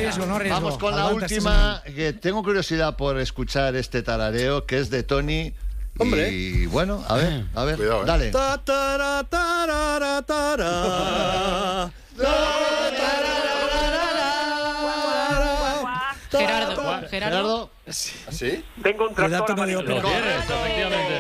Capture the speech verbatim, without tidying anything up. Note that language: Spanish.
riesgo, no riesgo. Vamos con la Aguanta última, que tengo curiosidad por escuchar este tarareo, que es de Tony. Hombre. Y bueno, a ver, a ver, Cuidado, ¿eh? dale. Ta, tara, tarara, tara. Gerardo, Gerardo. Gerardo. ¿Así? Tengo un Cuidado, tractor no digo, amarillo. pero- Correcto, efectivamente.